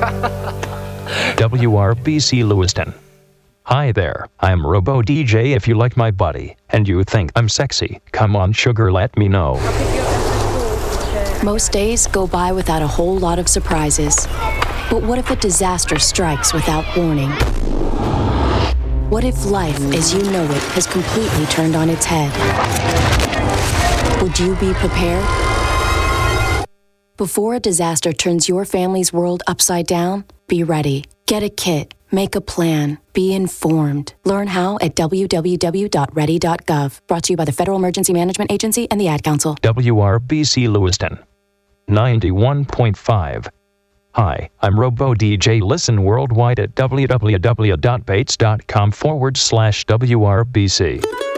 WRBC Lewiston. Hi there, I'm Robo DJ. If you like my body and you think I'm sexy, come on sugar, let me know. Most days go by without a whole lot of surprises. But what if a disaster strikes without warning? What if life as you know it has completely turned on its head? Would you be prepared? Before a disaster turns your family's world upside down, be ready. Get a kit. Make a plan. Be informed. Learn how at www.ready.gov. Brought to you by the Federal Emergency Management Agency and the Ad Council. WRBC Lewiston. 91.5. Hi, I'm Robo DJ. Listen worldwide at www.bates.com/WRBC.